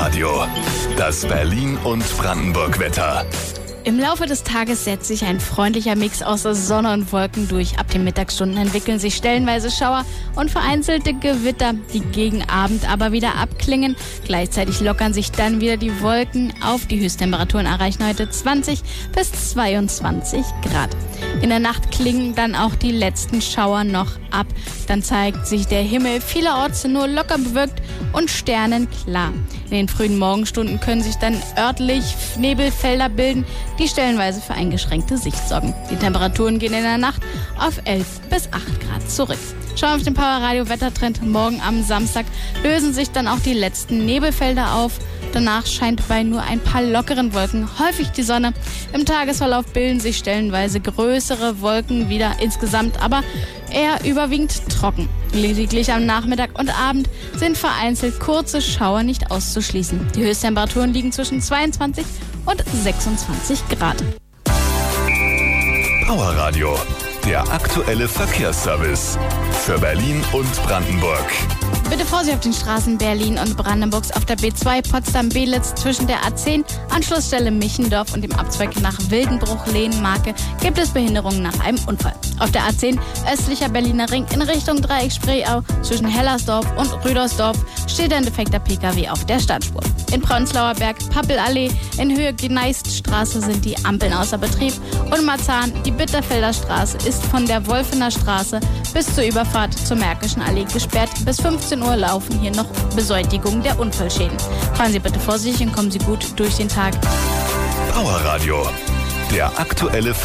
Powerradio. Das Berlin- und Brandenburg-Wetter. Im Laufe des Tages setzt sich ein freundlicher Mix aus Sonne und Wolken durch. Ab den Mittagsstunden entwickeln sich stellenweise Schauer und vereinzelte Gewitter, die gegen Abend aber wieder abklingen. Gleichzeitig lockern sich dann wieder die Wolken auf. Die Höchsttemperaturen erreichen heute 20 bis 22 Grad. In der Nacht klingen dann auch die letzten Schauer noch ab. Dann zeigt sich der Himmel vielerorts nur locker bewölkt und sternenklar. In den frühen Morgenstunden können sich dann örtlich Nebelfelder bilden, die stellenweise für eingeschränkte Sicht sorgen. Die Temperaturen gehen in der Nacht auf 11 bis 8 Grad zurück. Schauen wir auf den Powerradio-Wettertrend. Morgen am Samstag lösen sich dann auch die letzten Nebelfelder auf. Danach scheint bei nur ein paar lockeren Wolken häufig die Sonne. Im Tagesverlauf bilden sich stellenweise größere Wolken wieder, insgesamt aber eher überwiegend trocken. Lediglich am Nachmittag und Abend sind vereinzelt kurze Schauer nicht auszuschließen. Die Höchsttemperaturen liegen zwischen 22 und 26 Grad. Powerradio, der aktuelle Verkehrsservice für Berlin und Brandenburg. Bitte Vorsicht auf den Straßen Berlin und Brandenburgs. Auf der B2 Potsdam-Belitz zwischen der A10, Anschlussstelle Michendorf und dem Abzweig nach Wildenbruch-Lehnmarke gibt es Behinderungen nach einem Unfall. Auf der A10 östlicher Berliner Ring in Richtung Dreieck Spreeau zwischen Hellersdorf und Rüdersdorf steht ein defekter Pkw auf der Stadtspur. In Prenzlauer Berg, Pappelallee in Höhe Gneiststraße sind die Ampeln außer Betrieb und Marzahn, die Bitterfelder Straße ist von der Wolfener Straße bis zur Überfahrt zur Märkischen Allee gesperrt. Bis 15 Uhr laufen hier noch Beseitigung der Unfallschäden. Fahren Sie bitte vorsichtig und kommen Sie gut durch den Tag. Powerradio, der aktuelle